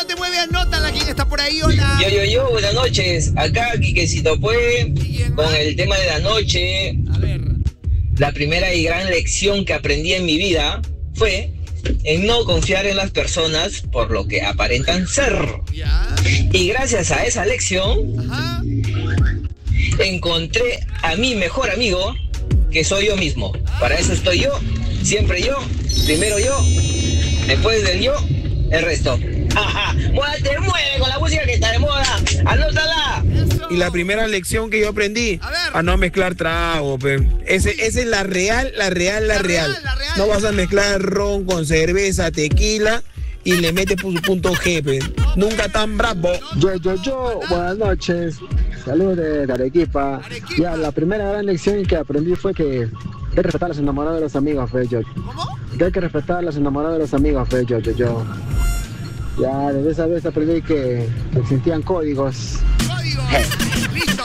no te mueve, anótala. ¿Quién está por ahí? Hola. Yo, buenas noches. Acá, Quiquecito, pues, con el tema de la noche. A ver. La primera y gran lección que aprendí en mi vida fue en no confiar en las personas por lo que aparentan ser. Ya. Y gracias a esa lección, Ajá. encontré a mi mejor amigo, que soy yo mismo. Para eso estoy yo, siempre yo, primero yo, después del yo, el resto. ¡Ajá! ¡Muévete, mueve con la música que está de moda! ¡Anótala! Eso. Y la primera lección que yo aprendí, A ver. a no mezclar trago, pe. Esa es la real. real. No vas a mezclar ron con cerveza, tequila y le metes por su punto G, pe. Nunca tan bravo. Yo, buenas noches. Saludos de Arequipa. Ya, la primera gran lección que aprendí fue que hay que respetar a los enamorados de los amigos, fe, yo. ¿Cómo? Que hay que respetar a los enamorados de los amigos, fe, yo. Ya, desde esa vez aprendí que existían códigos. Código. Listo.